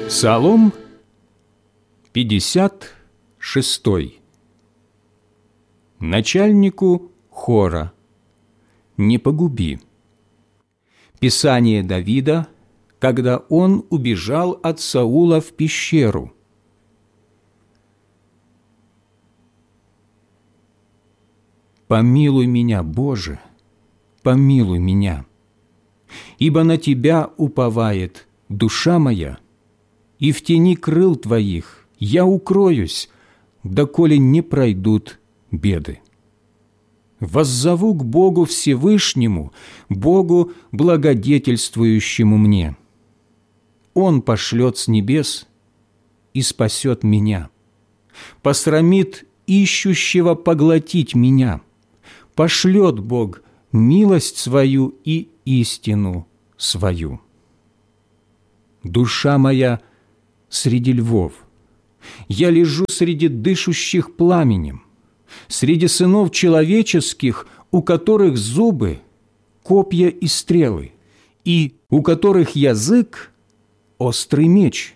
Псалом 56. Начальнику хора. Не погуби. Писание Давида, когда он убежал от Саула в пещеру. Помилуй меня, Боже, помилуй меня, ибо на Тебя уповает душа моя, и в тени крыл Твоих я укроюсь, доколе не пройдут беды. Воззову к Богу Всевышнему, Богу, благодетельствующему мне. Он пошлет с небес и спасет меня, посрамит ищущего поглотить меня, пошлет Бог милость свою и истину свою. Душа моя среди львов, я лежу среди дышущих пламенем, среди сынов человеческих, у которых зубы, копья и стрелы, и у которых язык – острый меч.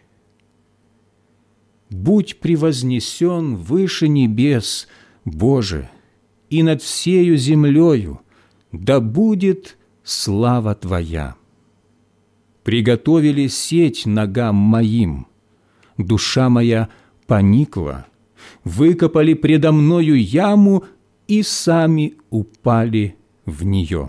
Будь превознесен выше небес, Боже, и над всею землею да будет слава Твоя. Приготовили сеть ногам моим, душа моя поникла, выкопали предо мною яму и сами упали в нее.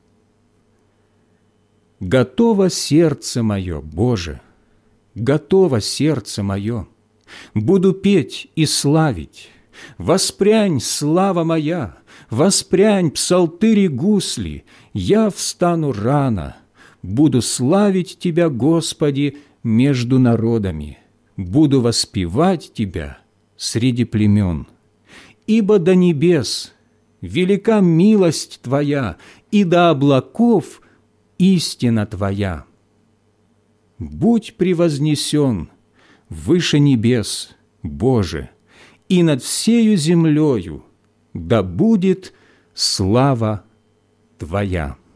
Готово сердце мое, Боже, готово сердце мое, буду петь и славить. Воспрянь, слава моя, воспрянь, псалтыри гусли, я встану рано, буду славить Тебя, Господи, между народами, буду воспевать Тебя среди племен. Ибо до небес велика милость Твоя, и до облаков истина Твоя. Будь превознесен выше небес, Боже, и над всею землею да будет слава Твоя.